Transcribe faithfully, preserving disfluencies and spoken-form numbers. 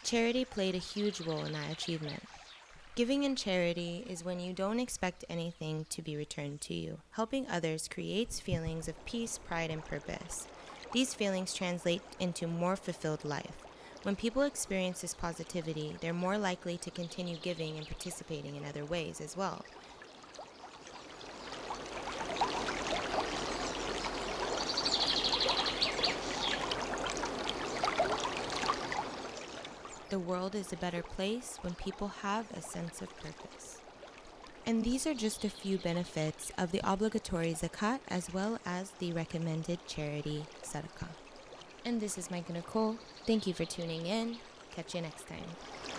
Charity played a huge role in that achievement. Giving in charity is when you don't expect anything to be returned to you. Helping others creates feelings of peace, pride, and purpose. These feelings translate into more fulfilled life. When people experience this positivity, they're more likely to continue giving and participating in other ways as well. The world is a better place when people have a sense of purpose. And these are just a few benefits of the obligatory zakat as well as the recommended charity sadaqah. And this is Micah Nicole. Thank you for tuning in. Catch you next time.